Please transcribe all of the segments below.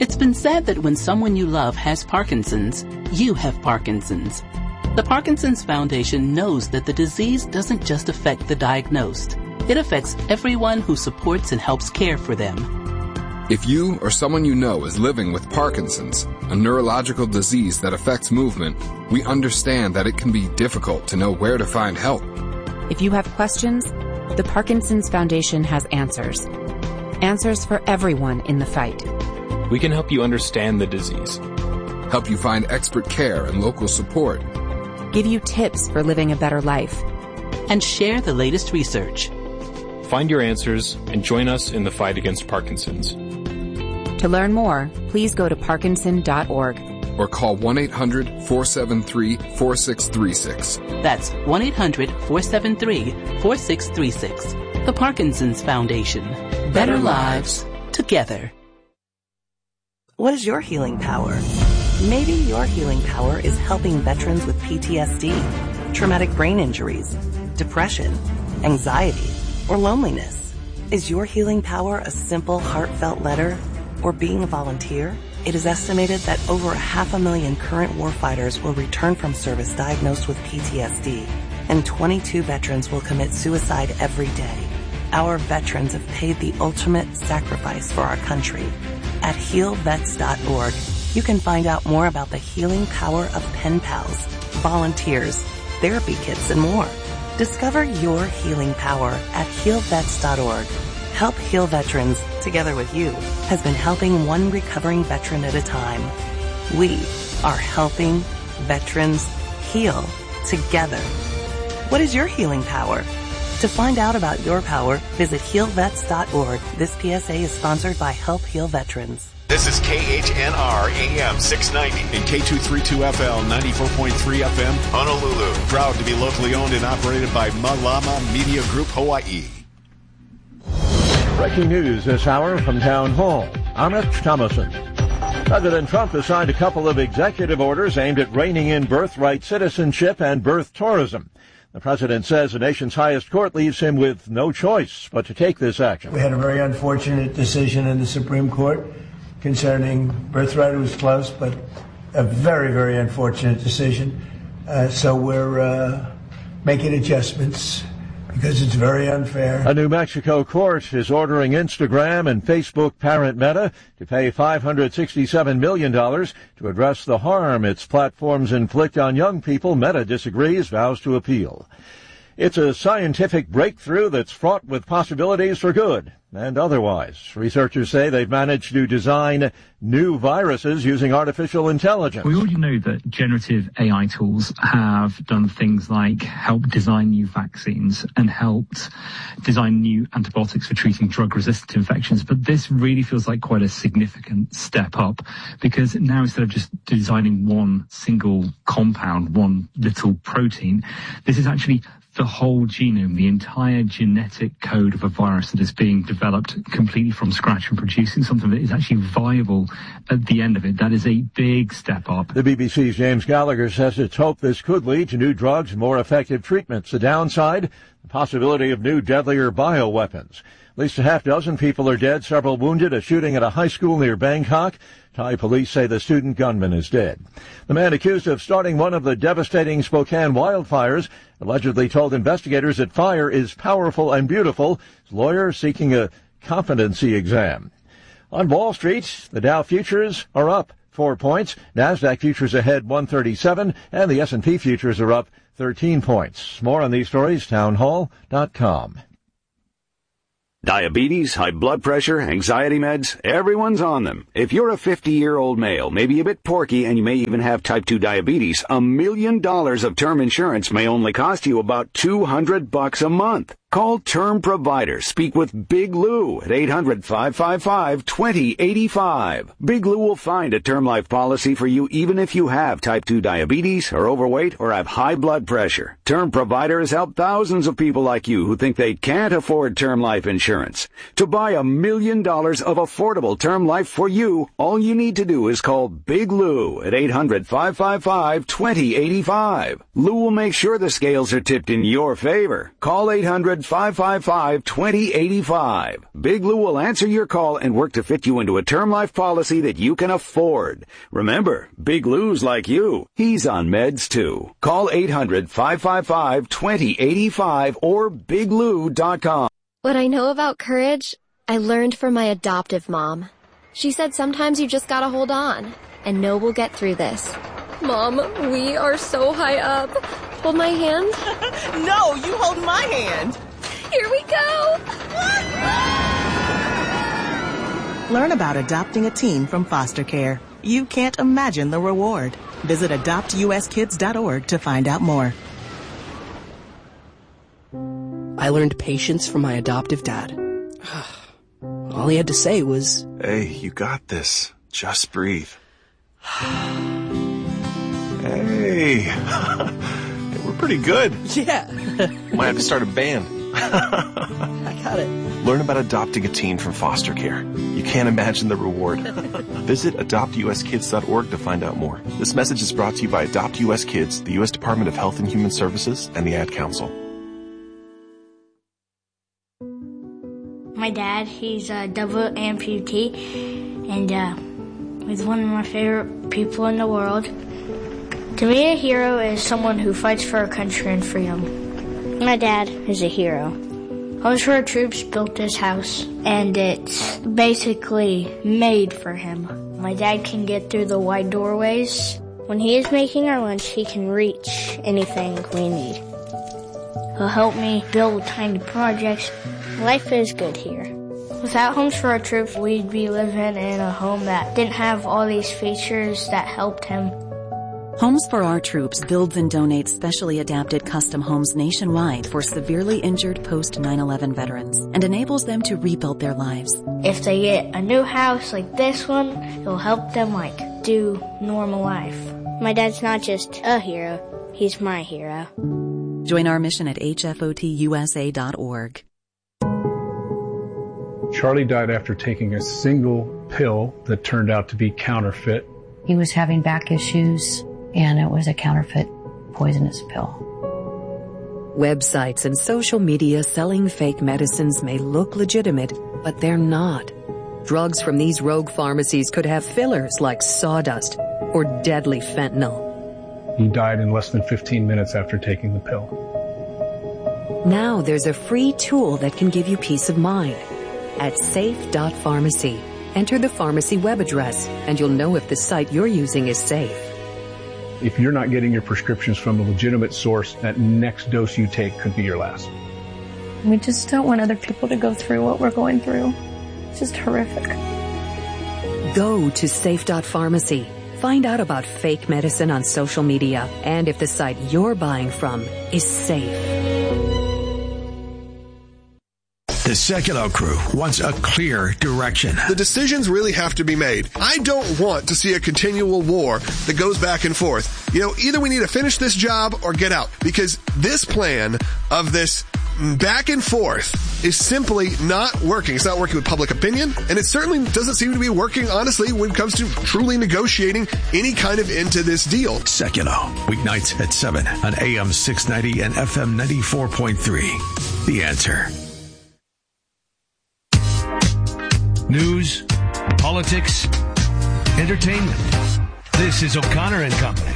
It's been said that when someone you love has Parkinson's, you have Parkinson's. The Parkinson's Foundation knows that the disease doesn't just affect the diagnosed. It affects everyone who supports and helps care for them. If you or someone you know is living with Parkinson's, a neurological disease that affects movement, we understand that it can be difficult to know where to find help. If you have questions, the Parkinson's Foundation has answers. Answers for everyone in the fight. We can help you understand the disease. Help you find expert care and local support. Give you tips for living a better life. And share the latest research. Find your answers and join us in the fight against Parkinson's. To learn more, please go to parkinson.org. Or call 1-800-473-4636. That's 1-800-473-4636. The Parkinson's Foundation. Better lives together. What is your healing power? Maybe your healing power is helping veterans with PTSD, traumatic brain injuries, depression, anxiety, or loneliness. Is your healing power a simple, heartfelt letter or being a volunteer? It is estimated that over 500,000 current warfighters will return from service diagnosed with PTSD, and 22 veterans will commit suicide every day. Our veterans have paid the ultimate sacrifice for our country. At healvets.org, you can find out more about the healing power of pen pals, volunteers, therapy kits, and more. Discover your healing power at healvets.org. Help Heal Veterans, together with you, has been helping one recovering veteran at a time. We are helping veterans heal together. What is your healing power? To find out about your power, visit healvets.org. This PSA is sponsored by Help Heal Veterans. This is KHNR AM 690 and K232FL 94.3 FM, Honolulu. Proud to be locally owned and operated by Malama Media Group, Hawaii. Breaking news this hour from Town Hall. I'm Rich Thomason. President Trump has signed a couple of executive orders aimed at reining in birthright citizenship and birth tourism. The president says the nation's highest court leaves him with no choice but to take this action. We had a very unfortunate decision in the Supreme Court concerning birthright. It was close, but a very, very unfortunate decision. So we're making adjustments because it's very unfair. A New Mexico court is ordering Instagram and Facebook parent Meta to pay $567 million to address the harm its platforms inflict on young people. Meta disagrees, vows to appeal. It's a scientific breakthrough that's fraught with possibilities for good and otherwise. Researchers say they've managed to design new viruses using artificial intelligence. We already know that generative AI tools have done things like help design new vaccines and helped design new antibiotics for treating drug-resistant infections. But this really feels like quite a significant step up, because now instead of just designing one single compound, one little protein, this is actually the whole genome, the entire genetic code of a virus that is being developed completely from scratch and producing something that is actually viable at the end of it. That is a big step up. The BBC's James Gallagher says it's hoped this could lead to new drugs and more effective treatments. The downside, the possibility of new deadlier bioweapons. At least a half dozen people are dead, several wounded. A shooting at a high school near Bangkok. Thai police say the student gunman is dead. The man accused of starting one of the devastating Spokane wildfires allegedly told investigators that fire is powerful and beautiful. His lawyer seeking a competency exam. On Wall Street, the Dow futures are up 4 points. NASDAQ futures ahead 137, and the S&P futures are up 13 points. More on these stories, townhall.com. Diabetes, high blood pressure, anxiety meds, everyone's on them. If you're a 50-year-old male, maybe a bit porky, and you may even have type 2 diabetes, $1 million of term insurance may only cost you about $200 a month. Call Term Provider. Speak with Big Lou at 800-555-2085. Big Lou will find a term life policy for you even if you have type 2 diabetes, are overweight, or have high blood pressure. Term Provider has helped thousands of people like you who think they can't afford term life insurance. To buy $1 million of affordable term life for you, all you need to do is call Big Lou at 800-555-2085. Lou will make sure the scales are tipped in your favor. Call 800 800-555-2085. Big Lou will answer your call and work to fit you into a term life policy that you can afford. Remember, Big Lou's like you. He's on meds too. Call 800-555-2085 or biglou.com. What I know about courage, I learned from my adoptive mom. She said sometimes you just gotta hold on and know we'll get through this. Mom, we are so high up. Hold my hand. No, you hold my hand. Here we go. Learn about adopting a teen from foster care. You can't imagine the reward. Visit adoptuskids.org to find out more. I learned patience from my adoptive dad. All he had to say was, "Hey, you got this. Just breathe." Hey, we're pretty good. Yeah. Might have to start a band. I got it. Learn about adopting a teen from foster care. You can't imagine the reward. Visit adoptuskids.org to find out more. This message is brought to you by Adopt US Kids, the U.S. Department of Health and Human Services, and the Ad Council. My dad, he's a double amputee, and he's one of my favorite people in the world. To me, a hero is someone who fights for our country and freedom. My dad is a hero. Homes for Our Troops built this house, and it's basically made for him. My dad can get through the wide doorways. When he is making our lunch, he can reach anything we need. He'll help me build tiny projects. Life is good here. Without Homes for Our Troops, we'd be living in a home that didn't have all these features that helped him. Homes for Our Troops builds and donates specially adapted custom homes nationwide for severely injured post-9/11 veterans and enables them to rebuild their lives. If they get a new house like this one, it'll help them do normal life. My dad's not just a hero, he's my hero. Join our mission at hfotusa.org. Charlie died after taking a single pill that turned out to be counterfeit. He was having back issues, and it was a counterfeit poisonous pill. Websites and social media selling fake medicines may look legitimate, but they're not. Drugs from these rogue pharmacies could have fillers like sawdust or deadly fentanyl. He died in less than 15 minutes after taking the pill. Now there's a free tool that can give you peace of mind. At safe.pharmacy, enter the pharmacy web address, and you'll know if the site you're using is safe. If you're not getting your prescriptions from a legitimate source, that next dose you take could be your last. We just don't want other people to go through what we're going through. It's just horrific. Go to safe.pharmacy. Find out about fake medicine on social media and if the site you're buying from is safe. The Sekulow crew wants a clear direction. The decisions really have to be made. I don't want to see a continual war that goes back and forth. Either we need to finish this job or get out, because this plan of this back and forth is simply not working. It's not working with public opinion, and it certainly doesn't seem to be working, honestly, when it comes to truly negotiating any kind of end to this deal. Sekulow, weeknights at 7 on AM 690 and FM 94.3. The Answer. News, politics, entertainment. This is O'Connor and Company.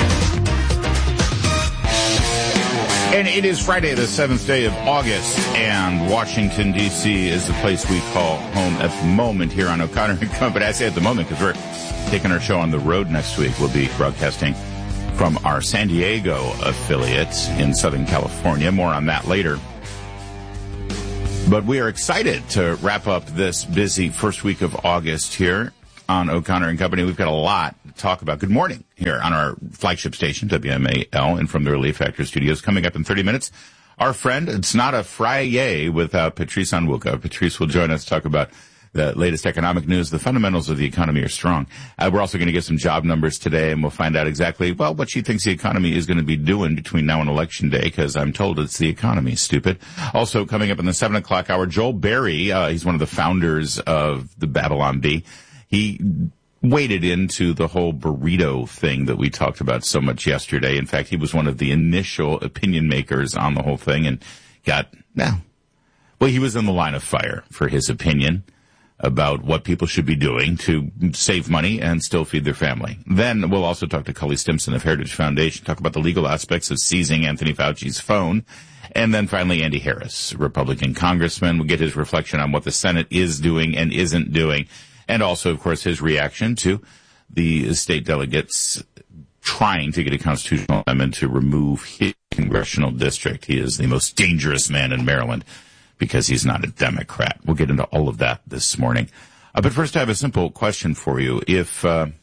And it is Friday, the 7th day of August, and Washington, D.C. is the place we call home at the moment here on O'Connor and Company. I say at the moment because we're taking our show on the road next week. We'll be broadcasting from our San Diego affiliate in Southern California. More on that later. But we are excited to wrap up this busy first week of August here on O'Connor and Company. We've got a lot to talk about. Good morning here on our flagship station, WMAL, and from the Relief Factor Studios. Coming up in 30 minutes, our friend, It's Not a Friday without Patrice Onwuka. Patrice will join us to talk about the latest economic news. The fundamentals of the economy are strong. We're also going to get some job numbers today, and we'll find out exactly, what she thinks the economy is going to be doing between now and Election Day, because I'm told it's the economy, stupid. Also, coming up in the 7 o'clock hour, Joel Berry, he's one of the founders of the Babylon Bee. He waded into the whole burrito thing that we talked about so much yesterday. In fact, he was one of the initial opinion makers on the whole thing, and he was in the line of fire for his opinion about what people should be doing to save money and still feed their family. Then we'll also talk to Cully Stimson of Heritage Foundation, talk about the legal aspects of seizing Anthony Fauci's phone. And then finally, Andy Harris, Republican congressman. We'll get his reflection on what the Senate is doing and isn't doing. And also, of course, his reaction to the state delegates trying to get a constitutional amendment to remove his congressional district. He is the most dangerous man in Maryland because he's not a Democrat. We'll get into all of that this morning. But first, I have a simple question for you. If a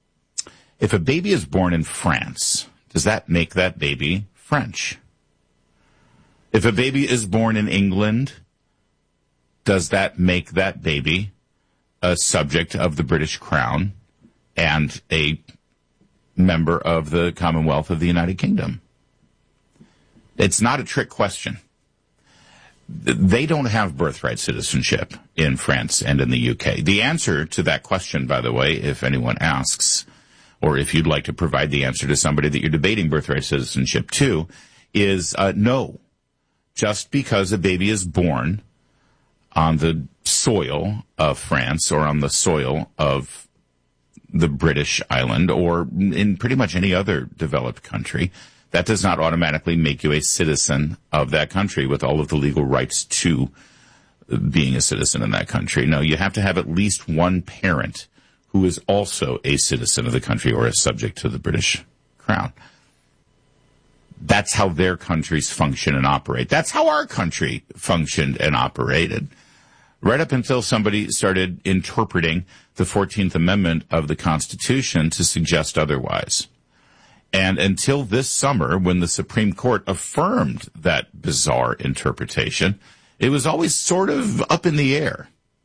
baby is born in France, does that make that baby French? If a baby is born in England, does that make that baby a subject of the British Crown and a member of the Commonwealth of the United Kingdom? It's not a trick question. They don't have birthright citizenship in France and in the UK. The answer to that question, by the way, if anyone asks, or if you'd like to provide the answer to somebody that you're debating birthright citizenship to, is no. Just because a baby is born on the soil of France or on the soil of the British island or in pretty much any other developed country, that does not automatically make you a citizen of that country with all of the legal rights to being a citizen in that country. No, you have to have at least one parent who is also a citizen of the country or a subject to the British Crown. That's how their countries function and operate. That's how our country functioned and operated. Right up until somebody started interpreting the 14th Amendment of the Constitution to suggest otherwise. And until this summer, when the Supreme Court affirmed that bizarre interpretation, it was always sort of up in the air.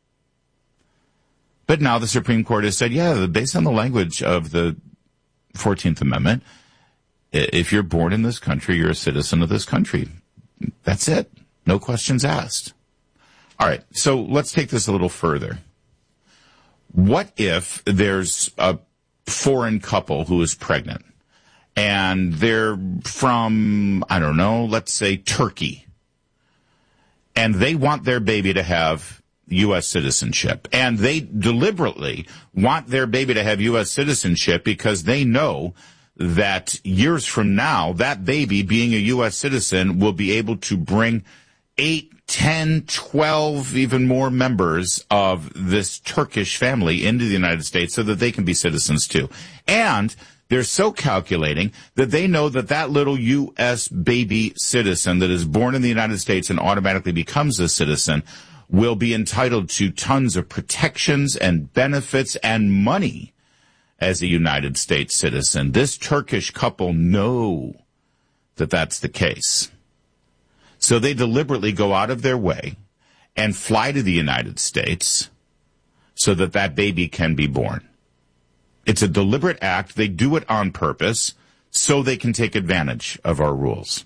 But now the Supreme Court has said, based on the language of the 14th Amendment, if you're born in this country, you're a citizen of this country. That's it. No questions asked. All right, so let's take this a little further. What if there's a foreign couple who is pregnant? And they're from, let's say Turkey. And they want their baby to have U.S. citizenship. And they deliberately want their baby to have U.S. citizenship because they know that years from now, that baby, being a U.S. citizen, will be able to bring 8, 10, 12, even more members of this Turkish family into the United States so that they can be citizens too. And they're so calculating that they know that that little U.S. baby citizen that is born in the United States and automatically becomes a citizen will be entitled to tons of protections and benefits and money as a United States citizen. This Turkish couple know that that's the case. So they deliberately go out of their way and fly to the United States so that that baby can be born. It's a deliberate act. They do it on purpose so they can take advantage of our rules.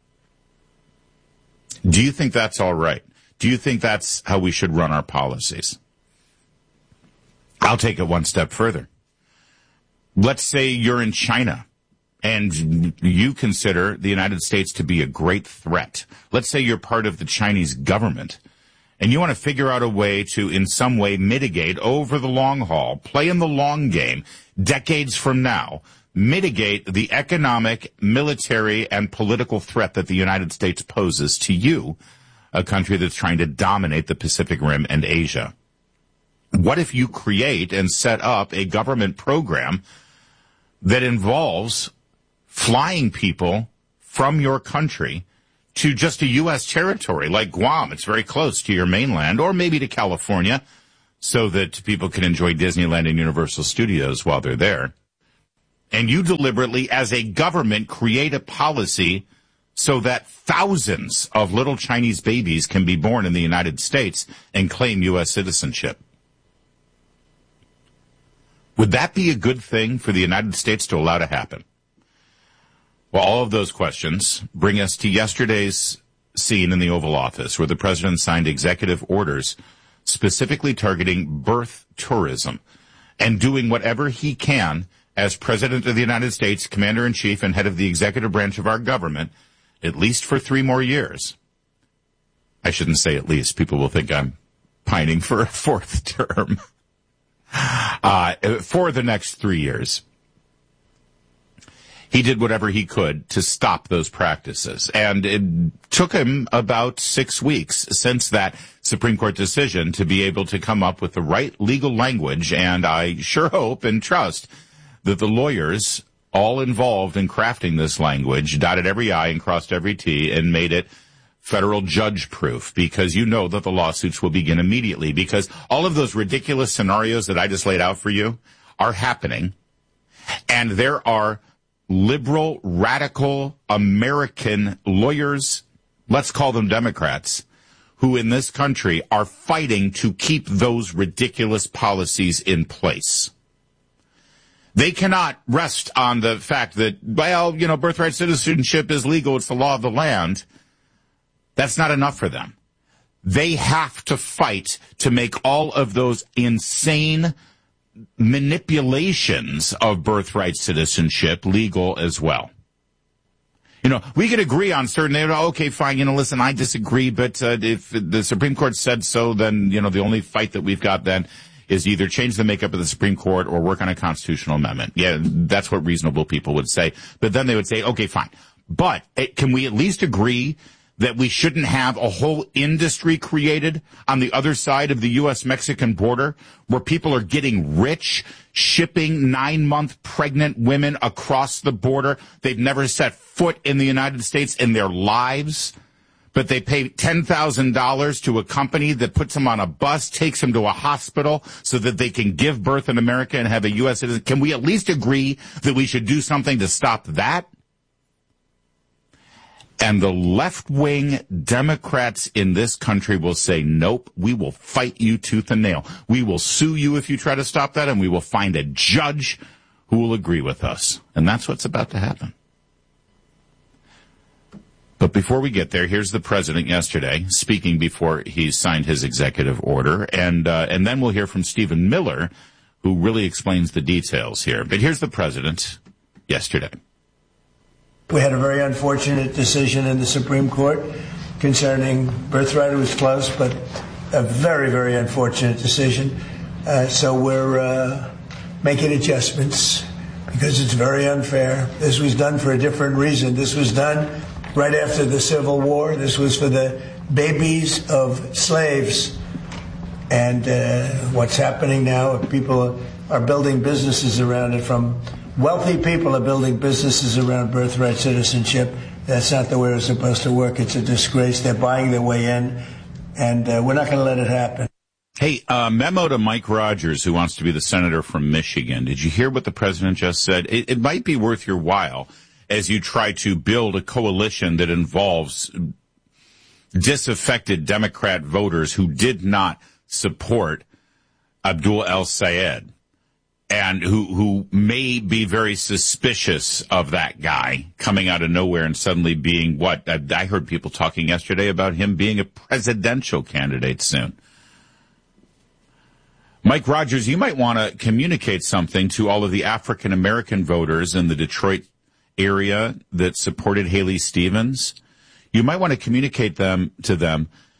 Do you think that's all right? Do you think that's how we should run our policies? I'll take it one step further. Let's say you're in China and you consider the United States to be a great threat. Let's say you're part of the Chinese government and you want to figure out a way to, in some way, mitigate over the long haul, play in the long game, decades from now, mitigate the economic, military, and political threat that the United States poses to you, a country that's trying to dominate the Pacific Rim and Asia. What if you create and set up a government program that involves flying people from your country to just a U.S. territory like Guam? It's very close to your mainland, or maybe to California, so that people can enjoy Disneyland and Universal Studios while they're there. And you deliberately, as a government, create a policy so that thousands of little Chinese babies can be born in the United States and claim U.S. citizenship. Would that be a good thing for the United States to allow to happen? Well, all of those questions bring us to yesterday's scene in the Oval Office, where the president signed executive orders specifically targeting birth tourism and doing whatever he can as president of the United States, commander-in-chief, and head of the executive branch of our government, at least for 3 more years, I shouldn't say at least. People will think I'm pining for a fourth term for the next 3 years. He did whatever he could to stop those practices. And it took him about 6 weeks since that Supreme Court decision to be able to come up with the right legal language. And I sure hope and trust that the lawyers all involved in crafting this language dotted every I and crossed every T and made it federal judge proof, because you know that the lawsuits will begin immediately, because all of those ridiculous scenarios that I just laid out for you are happening. And there are liberal, radical American lawyers, let's call them Democrats, who in this country are fighting to keep those ridiculous policies in place. They cannot rest on the fact that, well, you know, birthright citizenship is legal, it's the law of the land. That's not enough for them. They have to fight to make all of those insane manipulations of birthright citizenship legal as well. You know, we could agree on certain, okay, fine, you know, listen, I disagree, but if the Supreme Court said so, then, you know, the only fight that we've got then is either change the makeup of the Supreme Court or work on a constitutional amendment. Yeah, that's what reasonable people would say. But then they would say, okay, fine. But can we at least agree that we shouldn't have a whole industry created on the other side of the U.S.-Mexican border where people are getting rich shipping 9-month pregnant women across the border? They've never set foot in the United States in their lives, but they pay $10,000 to a company that puts them on a bus, takes them to a hospital so that they can give birth in America and have a U.S. citizen. Can we at least agree that we should do something to stop that? And the left-wing Democrats in this country will say, nope, we will fight you tooth and nail. We will sue you if you try to stop that, and we will find a judge who will agree with us. And that's what's about to happen. But before we get there, here's the president yesterday speaking before he signed his executive order. And then we'll hear from Stephen Miller, who really explains the details here. But here's the president yesterday. We had a very unfortunate decision in the Supreme Court concerning birthright. It was close, but a very, very unfortunate decision. So we're making adjustments because it's very unfair. This was done for a different reason. This was done right after the Civil War. This was for the babies of slaves. And what's happening now, people are building businesses around it. From wealthy people are building businesses around birthright citizenship. That's not the way it's supposed to work. It's a disgrace. They're buying their way in, and we're not going to let it happen. Hey, memo to Mike Rogers, who wants to be the senator from Michigan. Did you hear what the president just said? It might be worth your while as you try to build a coalition that involves disaffected Democrat voters who did not support Abdul El-Sayed, and who may be very suspicious of that guy coming out of nowhere and suddenly being what? I heard people talking yesterday about him being a presidential candidate soon. Mike Rogers, you might want to communicate something to all of the African-American voters in the Detroit area that supported Haley Stevens. You might want to communicate to them